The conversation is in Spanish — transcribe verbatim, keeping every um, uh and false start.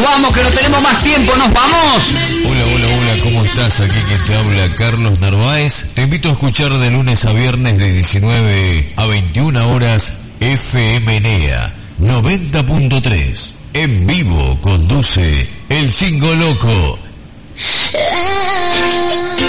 nos vamos, que no tenemos más tiempo, nos vamos. Hola, hola, hola, ¿cómo estás? Aquí quien te habla, Carlos Narváez. Te invito a escuchar de lunes a viernes de diecinueve a veintiuna horas F M N E A noventa punto tres. En vivo conduce el Cinco Loco.